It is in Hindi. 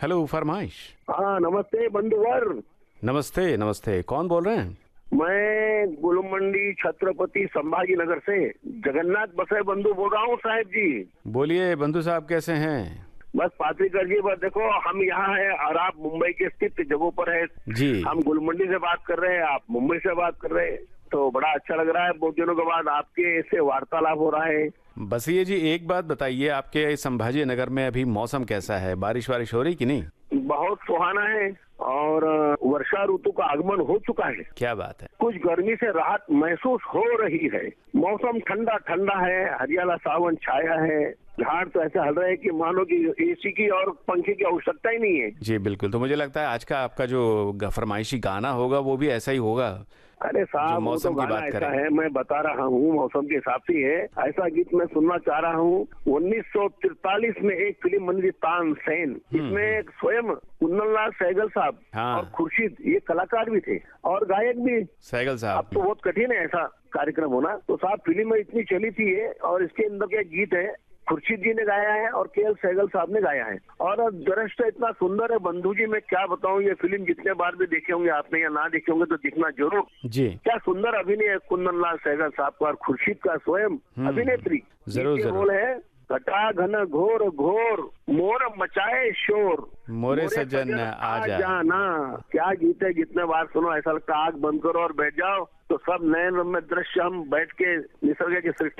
हेलो फरमाइश। हाँ नमस्ते बंधुवर। नमस्ते नमस्ते, कौन बोल रहे हैं? मैं गुलमंडी छत्रपति संभाजी नगर से जगन्नाथ बसे बंधु बोल रहा हूँ साहब जी। बोलिए बंधु साहब, कैसे हैं? बस पात्रिकर जी, बस देखो हम यहाँ हैं और आप मुंबई के स्थित जगहों पर है। जी। हम गुलमंडी से बात कर रहे हैं, आप मुंबई से बात कर रहे हैं, तो बड़ा अच्छा लग रहा है। बहुत दिनों के बाद आपके ऐसे वार्तालाप हो रहा है। बस ये जी, एक बात बताइए, आपके संभाजी नगर में अभी मौसम कैसा है? बारिश वारिश हो रही कि नहीं? बहुत सुहाना है और वर्षा ऋतु का आगमन हो चुका है। क्या बात है। कुछ गर्मी से राहत महसूस हो रही है। मौसम ठंडा ठंडा है, हरियाला सावन छाया है। झाड़ तो ऐसा हल रहा है कि मानो कि एसी की और पंखे की आवश्यकता ही नहीं है। जी बिल्कुल, तो मुझे लगता है आज का आपका जो फरमाइशी गाना होगा वो भी ऐसा ही होगा। अरे साहब, वो तो गाना ऐसा है, मैं बता रहा हूँ मौसम के हिसाब से है। ऐसा गीत मैं सुनना चाह रहा हूँ। 1943 में एक फिल्म बनी थी तानसेन, इसमें स्वयं कुंदनलाल सहगल साहब और खुर्शीद ये कलाकार भी थे और गायक भी सहगल साहब। अब तो बहुत कठिन है ऐसा कार्यक्रम होना, तो साहब फिल्म में इतनी चली थी ये। और इसके अंदर के गीत है खुर्शीद जी ने गाया है और केएल सहगल साहब ने गाया है और दृश्य इतना सुंदर है बंधु जी, मैं क्या बताऊं। ये फिल्म जितने बार भी देखे होंगे आपने या ना देखे होंगे तो दिखना जरूर जी। क्या सुंदर अभिनय है कुंदनलाल सहगल साहब का और खुर्शीद का स्वयं अभिनेत्री। जरूर बोल है घटा घन घोर घोर मोर मचाए शोर मोरे सजन आ जाना। क्या गीत है, जितने बार सुनो ऐसा लगता है आग बंद करो और बैठ जाओ, तो सब नए में दृश्य हम बैठ के निसर्ग की सृष्टि